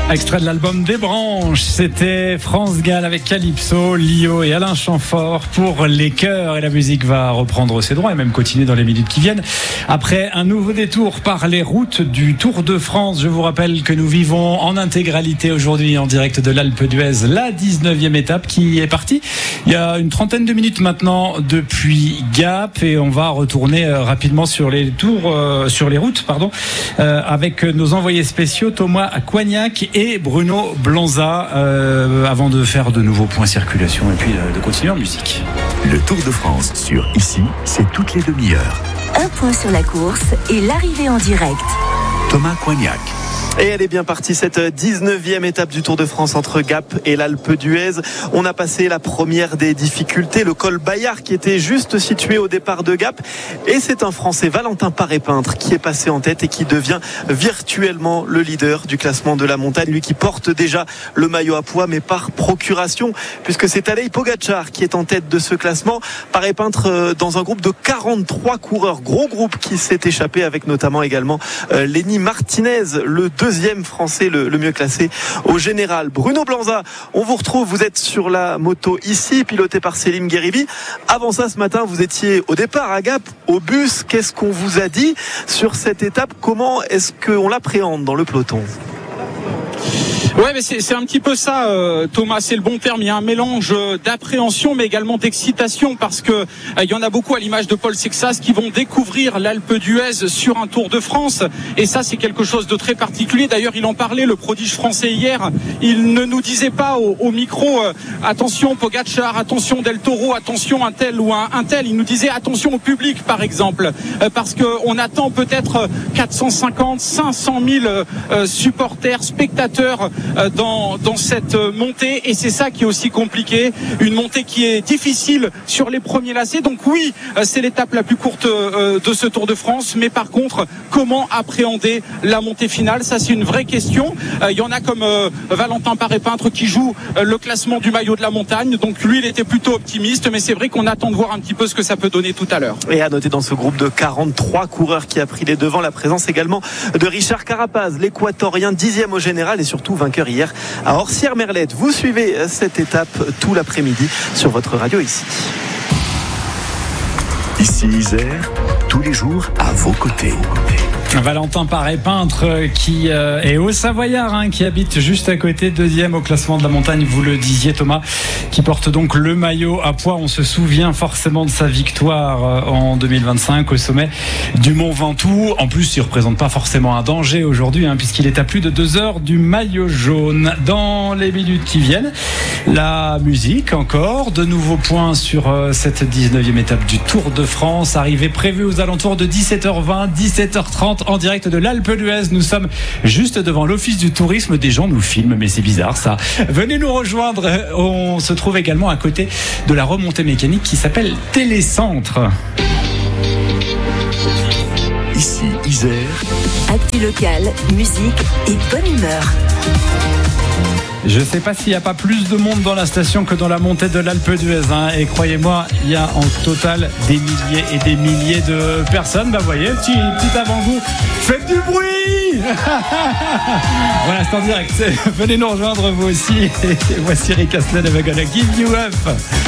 Extrait de l'album Des Branches, c'était France Gall avec Calypso, Lio et Alain Chamfort pour les chœurs, et la musique va reprendre ses droits et même continuer dans les minutes qui viennent. Après un nouveau détour par les routes du Tour de France, je vous rappelle que nous vivons en intégralité aujourd'hui en direct de l'Alpe d'Huez, la 19e étape qui est partie il y a une trentaine de minutes maintenant depuis Gap, et on va retourner rapidement sur les routes, avec nos envoyés spéciaux Thomas Coignac et Bruno Blanza, avant de faire de nouveaux points circulation et puis de continuer en musique. Le Tour de France sur Ici, c'est toutes les demi-heures. Un point sur la course et l'arrivée en direct. Thomas Coignac. Et elle est bien partie, cette 19e étape du Tour de France entre Gap et l'Alpe d'Huez. On a passé la première des difficultés, le col Bayard qui était juste situé au départ de Gap. Et c'est un Français, Valentin Paré-Peintre, qui est passé en tête et qui devient virtuellement le leader du classement de la montagne. Lui qui porte déjà le maillot à pois, mais par procuration, puisque c'est Tadej Pogačar qui est en tête de ce classement. Paré-Peintre dans un groupe de 43 coureurs, gros groupe qui s'est échappé, avec notamment également Lenny Martinez, le deuxième Français le mieux classé au général. Bruno Blanza, on vous retrouve, vous êtes sur la moto ici, pilotée par Selim Gueribi. Avant ça, ce matin, vous étiez au départ à Gap, au bus. Qu'est-ce qu'on vous a dit sur cette étape? Comment est-ce qu'on l'appréhende dans le peloton? Ouais, mais c'est un petit peu ça, Thomas, c'est le bon terme. Il y a un mélange d'appréhension, mais également d'excitation, parce que il y en a beaucoup, à l'image de Paul Sexas, qui vont découvrir l'Alpe d'Huez sur un Tour de France. Et ça, c'est quelque chose de très particulier. D'ailleurs, il en parlait, le prodige français, hier. Il ne nous disait pas au micro, attention Pogačar, attention Del Toro, attention un tel ou un tel. Il nous disait attention au public, par exemple, parce que on attend peut-être 450, 500 000 supporters, spectateurs dans cette montée, et c'est ça qui est aussi compliqué, une montée qui est difficile sur les premiers lacets. Donc oui, c'est l'étape la plus courte de ce Tour de France, mais par contre, comment appréhender la montée finale, ça c'est une vraie question. Il y en a comme Valentin Paré-Peintre qui joue le classement du maillot de la montagne, donc lui il était plutôt optimiste, mais c'est vrai qu'on attend de voir un petit peu ce que ça peut donner tout à l'heure. Et à noter dans ce groupe de 43 coureurs qui a pris les devants, la présence également de Richard Carapaz, l'équatorien, 10e au général et surtout vainqueur hier à Orsières-Merlette. Vous suivez cette étape tout l'après-midi sur votre radio ici. Ici Isère, tous les jours à vos côtés. Valentin Paré-Peintre qui est au Savoyard, qui habite juste à côté, deuxième au classement de la montagne, vous le disiez Thomas, qui porte donc le maillot à pois. On se souvient forcément de sa victoire en 2025 au sommet du Mont Ventoux. En plus, il ne représente pas forcément un danger aujourd'hui, puisqu'il est à plus de 2 heures du maillot jaune. Dans les minutes qui viennent, la musique encore, de nouveaux points sur cette 19e étape du Tour de France, arrivée prévue aux alentours de 17h20, 17h30 en direct de l'Alpe d'Huez. Nous sommes juste devant l'office du tourisme. Des gens nous filment, mais c'est bizarre ça. Venez nous rejoindre. On se trouve également à côté de la remontée mécanique qui s'appelle Télécentre. Ici Isère. Actu local, musique et bonne humeur. Je ne sais pas s'il n'y a pas plus de monde dans la station que dans la montée de l'Alpe d'Huez. Et croyez-moi, il y a en total des milliers et des milliers de personnes. Vous voyez, petit avant-goût. Faites du bruit. Voilà, c'est en direct. Venez nous rejoindre vous aussi. Et voici Rick Astley avec Gonna Give You Up.